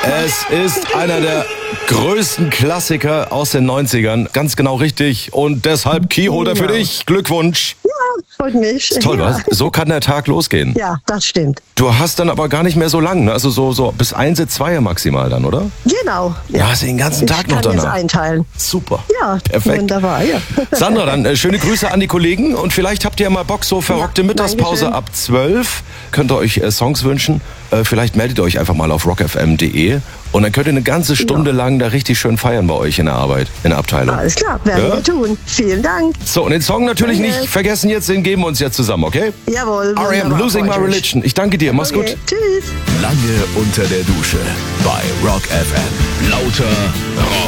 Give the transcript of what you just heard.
Es ist einer der größten Klassiker aus den 90ern. Ganz genau richtig. Und deshalb Keyholder für dich. Glückwunsch. Ja, freut mich. Ist toll, was? So kann der Tag losgehen. Ja, das stimmt. Du hast dann aber gar nicht mehr so lang, ne? Also so bis 1, 2 maximal dann, oder? Genau. Ja, hast du den ganzen Tag noch Ich kann danach. jetzt einteilen. Super. Ja, Perfekt. wunderbar. Ja. Sandra, dann schöne Grüße an die Kollegen und vielleicht habt ihr ja mal Bock, so verrockte Ja, Mittagspause Dankeschön. ab 12. Könnt ihr euch Songs wünschen. Vielleicht meldet ihr euch einfach mal auf rockfm.de und dann könnt ihr eine ganze Stunde lang da richtig schön feiern bei euch in der Arbeit, in der Abteilung. Alles klar, werden Ja? wir tun. Vielen Dank. So, und den Song natürlich Danke. nicht vergessen jetzt, den geben wir uns jetzt zusammen, okay? Jawohl. R.E.M. wunderbar, Losing My freut mich. Religion. Ich danke dir, mach's Okay, gut. tschüss. Lange unter der Dusche bei Rock FM. Lauter Rock.